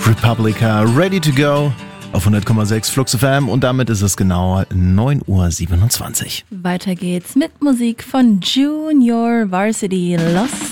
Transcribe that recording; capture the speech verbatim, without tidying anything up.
Republica, Ready to Go auf hundert Komma sechs Flux F M und damit ist es genau neun Uhr siebenundzwanzig. Weiter geht's mit Musik von Junior Varsity Lost